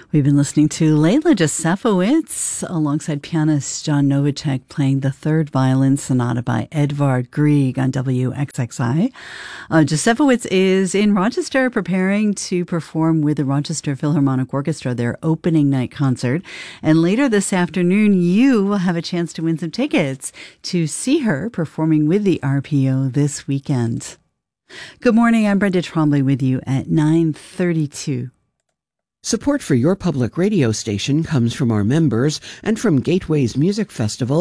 We've been listening to Leila Josefowicz alongside pianist John Novacek playing the third violin sonata by Edvard Grieg on WXXI. Josefowicz is in Rochester preparing to perform with the Rochester Philharmonic Orchestra, their opening night concert. And later this afternoon, you will have a chance to win some tickets to see her performing with the RPO this weekend. Good morning, I'm Brenda Trombley with you at 9:32. Support for your public radio station comes from our members and from Gateways Music Festival